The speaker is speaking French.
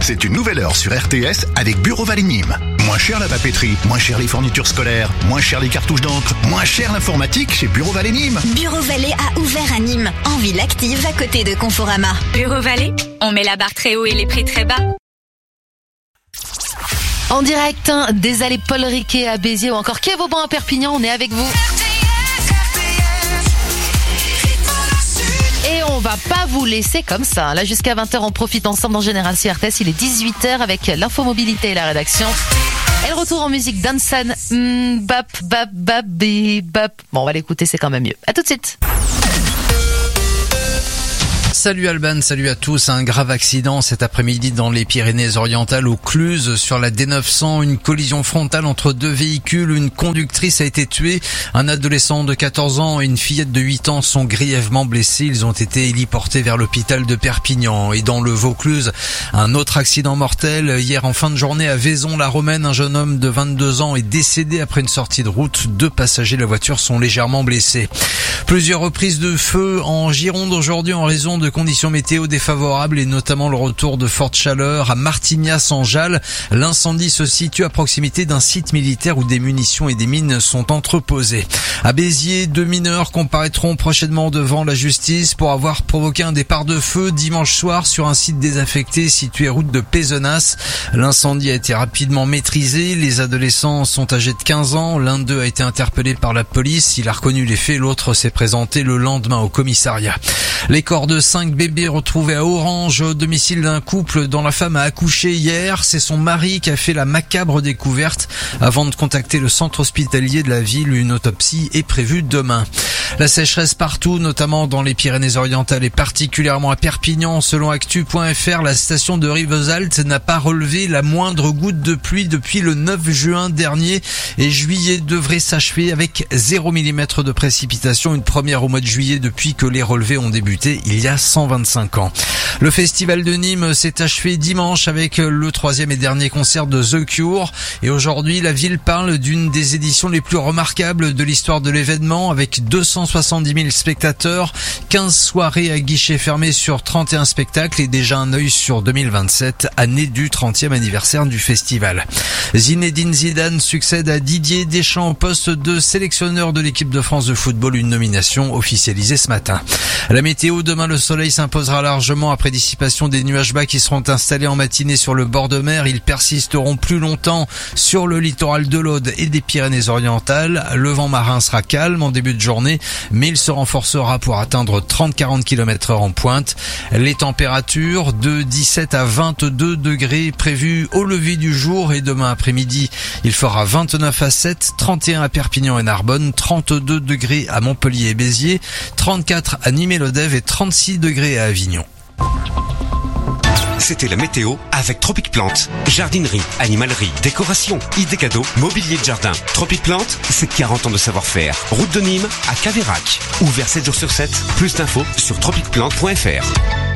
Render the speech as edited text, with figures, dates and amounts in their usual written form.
C'est une nouvelle heure sur RTS avec Bureau Vallée Nîmes. Moins cher la papeterie, moins cher les fournitures scolaires, moins cher les cartouches d'encre, moins cher l'informatique chez Bureau Vallée Nîmes. Bureau Vallée a ouvert à Nîmes, en ville active à côté de Conforama. Bureau Vallée, on met la barre très haut et les prix très bas. En direct des allées Paul Riquet à Béziers ou encore Quai Vauban à Perpignan, on est avec vous. Et on va pas vous laisser comme ça. Là, jusqu'à 20h, on profite ensemble dans Génération RTS. Il est 18h avec l'infomobilité et la rédaction. Et le retour en musique d'Ansan. Bap, bap, bap, bap. Bon, on va l'écouter, c'est quand même mieux. À tout de suite. Salut Alban, salut à tous. Un grave accident cet après-midi dans les Pyrénées-Orientales au Cluse sur la D900. Une collision frontale entre deux véhicules. Une conductrice a été tuée. Un adolescent de 14 ans et une fillette de 8 ans sont grièvement blessés. Ils ont été héliportés vers l'hôpital de Perpignan. Et dans le Vaucluse, un autre accident mortel. Hier en fin de journée à Vaison-la-Romaine, un jeune homme de 22 ans est décédé après une sortie de route. 2 passagers de la voiture sont légèrement blessés. Plusieurs reprises de feu en Gironde aujourd'hui en raison de conditions météo défavorables et notamment le retour de fortes chaleurs à Martignas en Jalles. L'incendie se situe à proximité d'un site militaire où des munitions et des mines sont entreposées. À Béziers, 2 mineurs comparaîtront prochainement devant la justice pour avoir provoqué un départ de feu dimanche soir sur un site désaffecté situé route de Pézenas. L'incendie a été rapidement maîtrisé. Les adolescents sont âgés de 15 ans. L'un d'eux a été interpellé par la police. Il a reconnu les faits. L'autre s'est présenté le lendemain au commissariat. Les corps de 5 bébés retrouvés à Orange au domicile d'un couple dont la femme a accouché hier. C'est son mari qui a fait la macabre découverte avant de contacter le centre hospitalier de la ville. Une autopsie est prévue demain. La sécheresse partout, notamment dans les Pyrénées-Orientales et particulièrement à Perpignan. Selon actu.fr, la station de Rivesaltes n'a pas relevé la moindre goutte de pluie depuis le 9 juin dernier et juillet devrait s'achever avec 0 mm de précipitation, une première au mois de juillet depuis que les relevés ont débuté il y a 125 ans. Le festival de Nîmes s'est achevé dimanche avec le 3e et dernier concert de The Cure et aujourd'hui la ville parle d'une des éditions les plus remarquables de l'histoire de l'événement avec 270 000 spectateurs, 15 soirées à guichet fermé sur 31 spectacles et déjà un œil sur 2027, année du 30e anniversaire du festival. Zinedine Zidane succède à Didier Deschamps au poste de sélectionneur de l'équipe de France de football, une nomination officialisée ce matin. La météo, demain le soleil s'imposera largement après dissipation des nuages bas qui seront installés en matinée sur le bord de mer. Ils persisteront plus longtemps sur le littoral de l'Aude et des Pyrénées-Orientales. Le vent marin sera calme en début de journée, mais il se renforcera pour atteindre 30-40 km/h en pointe. Les températures de 17 à 22 degrés prévues au lever du jour et demain après-midi, il fera 29 à 7, 31 à Perpignan et Narbonne, 32 degrés à Montpellier et Béziers, 34 à Nîmes et Lodève et 36 degrés à Avignon. C'était la météo avec Tropic Plante. Jardinerie, animalerie, décoration, idées cadeaux, mobilier de jardin. Tropic Plante, c'est 40 ans de savoir-faire. Route de Nîmes à Caveyrac. Ouvert 7 jours sur 7. Plus d'infos sur tropicplante.fr.